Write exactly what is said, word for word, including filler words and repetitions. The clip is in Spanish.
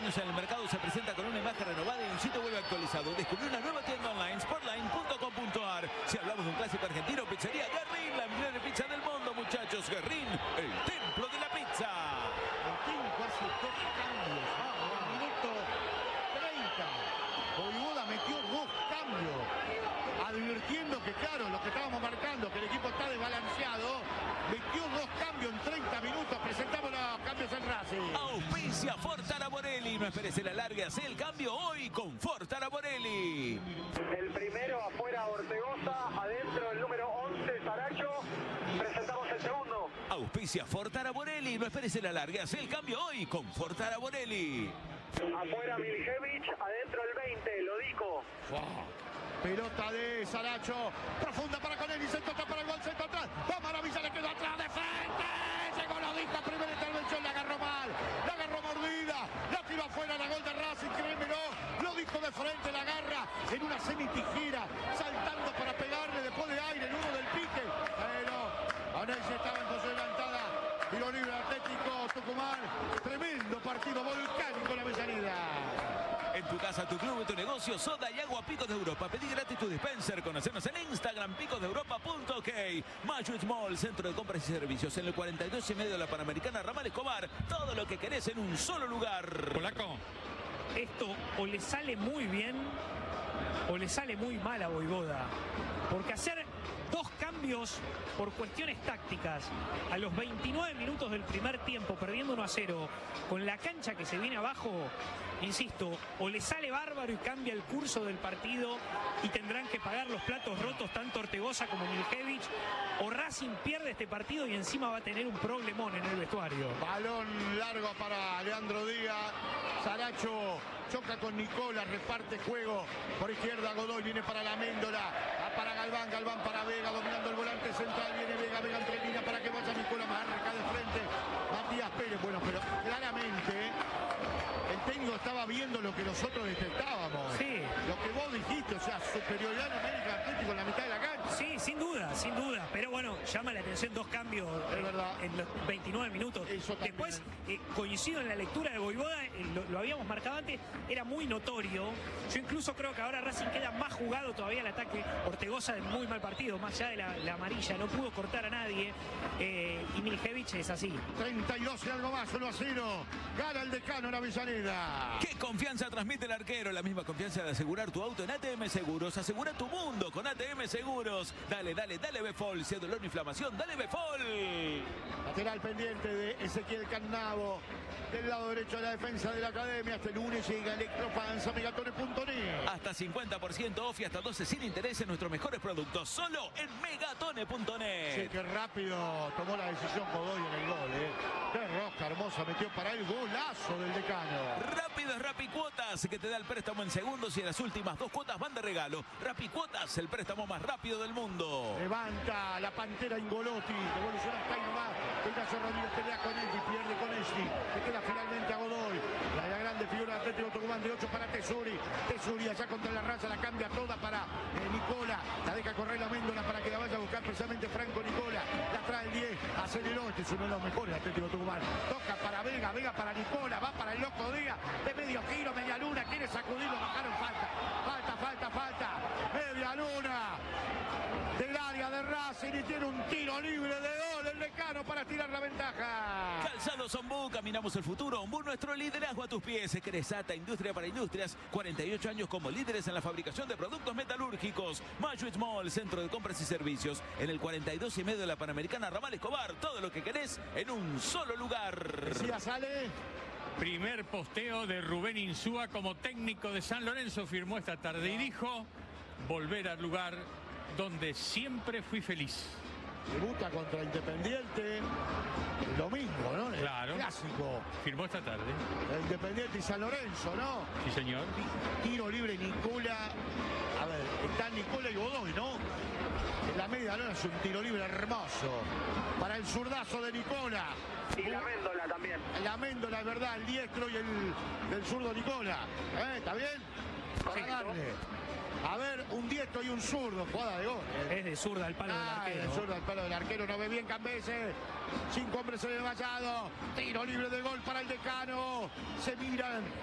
años en el mercado se presenta con una imagen renovada y un sitio web actualizado. Descubrió una nueva tienda online, sportline punto com punto ar. Si hablamos de un clásico argentino, pizzería Guerrín, la mejor pizza del mundo, muchachos. Guerrín, el templo de la pizza. El cinco hace dos cambios. Ah, en el minuto treinta. Voivoda metió dos cambios. Advirtiendo que, claro, lo que estábamos marcando, que el equipo está desbalanceado. Metió dos cambios en treinta minutos. Presentamos los cambios en Racing. Auspicia Fortara Borelli. No esperes el alargue, hace el cambio hoy con Fortara Borelli. El primero afuera Ortegoza, adentro el número once Saracho. Presentamos el segundo. Auspicia Fortara Borelli. No esperes el alargue, hace el cambio hoy con Fortara Borelli. Afuera Miljevich, adentro el veinte, Lodico. Wow. Pelota de Saracho, profunda para Conelli, se toca para el gol, se atrás, va Maravilla, le quedó atrás de frente, llegó Lodico, primera intervención, la agarró mal, la agarró mordida, la tiró afuera, la gol de Racing, créemelo, Lodico de frente, la agarra en una semi-tijera, saltando para pegarle después de aire, el uno del pique, pero Conelli estaba en posición adelantada, tiro libre Atlético Tucumán, tremendo partido volcánico en la Avellaneda. En tu casa, tu club, tu negocio, soda y agua Picos de Europa. Pedí gratis tu dispenser. Conocernos en Instagram, picos de europa punto ok. Majus Mall, centro de compras y servicios. En el cuarenta y dos y medio de la Panamericana, Ramal Escobar. Todo lo que querés en un solo lugar. Polaco. Esto o le sale muy bien o le sale muy mal a Voivoda. Porque hacer dos cambios por cuestiones tácticas a los veintinueve minutos del primer tiempo, perdiendo uno a cero, con la cancha que se viene abajo, insisto, o le sale bárbaro y cambia el curso del partido y tendrán que pagar los platos rotos tanto Ortegoza como Miljevich, o Racing pierde este partido y encima va a tener un problemón en el vestuario. Balón largo para Leandro Díaz, Saracho choca con Nicola, reparte juego por izquierda, Godoy viene para la Méndola, para Galván, Galván para Vega, dominando el volante central, viene Vega, Vega entre línea para que vaya Nicola, marca de frente, Matías Pérez, bueno, pero claramente el técnico estaba viendo lo que nosotros detectábamos. Sí. Lo que vos dijiste, o sea, superioridad numérica Atlético en la mitad de la cancha. Sí, sin duda, sin duda. Pero bueno, llama la atención dos cambios es verdad. en los veintinueve minutos. Eso Después, eh, coincido en la lectura de Voivoda, eh, lo, lo habíamos marcado antes, era muy notorio. Yo incluso creo que ahora Racing queda más jugado todavía el ataque. Ortegoza en muy mal partido, más allá de la, la amarilla, no pudo cortar a nadie. Eh, y Miljevich es así. treinta y dos y algo más, uno a cero. Gana el Decano en Avellaneda. ¿Qué confianza transmite el arquero? La misma confianza de asegurar tu auto en A T M Seguros. Asegura tu mundo con A T M Seguros. Dale, dale, dale Befol. Si hay dolor o inflamación, dale Befol. Lateral pendiente de Ezequiel Cannavo. Del lado derecho de la defensa de la Academia. Este lunes llega Electrofans a megatone punto net. Hasta cincuenta por ciento off y hasta doce sin interés en nuestros mejores productos. Solo en megatone punto net. Sí, qué rápido tomó la decisión Godoy en el gol, ¿eh? Qué rosca hermosa metió para el golazo del Decano. Rápido es Rapicuotas, que te da el préstamo en segundos y en las últimas dos cuotas van de regalo. Rapicuotas, el préstamo más rápido del mundo. Levanta la Pantera Ingolotti. Evoluciona hasta ahí nomás. Ignacio Rodríguez pelea con él y pierde con Esli. Le queda finalmente a Godoy. La, la grande figura de Atlético Tucumán de ocho para Tesuri. Tesuri allá contra la raza. La cambia toda para eh, Nicola. La deja correr la Méndola para que la vaya a buscar precisamente Franco Nicola. La trae el diez. Aceleró. Este es uno de los mejores Atlético Tucumán. Toca para Vega. Vega para Nicola. Va para el Loco Díaz. De medio giro. Media luna. Quiere sacudirlo. Bajaron falta. Falta, falta, falta. Media luna. Del área de Racing y tiene un tiro libre de gol el Decano para tirar la ventaja. Calzados Ombú, caminamos el futuro. Ombú, nuestro liderazgo a tus pies. Cresata, industria para industrias. cuarenta y ocho años como líderes en la fabricación de productos metalúrgicos. Majus Mall, centro de compras y servicios. En el cuarenta y dos y medio de la Panamericana, Ramal Escobar. Todo lo que querés en un solo lugar. Decía, sale. Primer posteo de Rubén Insúa como técnico de San Lorenzo. Firmó esta tarde y dijo: volver al lugar donde siempre fui feliz. Debuta contra Independiente el domingo, ¿no? El claro. Clásico. Firmó esta tarde. El Independiente y San Lorenzo, ¿no? Sí, señor. Tiro libre Nicola. A ver, está Nicola y Godoy, ¿no? En la media luna es un tiro libre hermoso. Para el zurdazo de Nicola. Y la Méndola también. La Méndola, es verdad, el diestro y el del zurdo Nicola. ¿Eh? ¿Está bien? Para Sí, darle. A ver, un diestro y un zurdo, jugada de gol. ¿eh? Es de zurda al palo ah, del arquero. De zurda al palo del arquero, no ve bien Cambese. Cinco hombres en el vallado. Tiro libre de gol para el Decano. Se miran.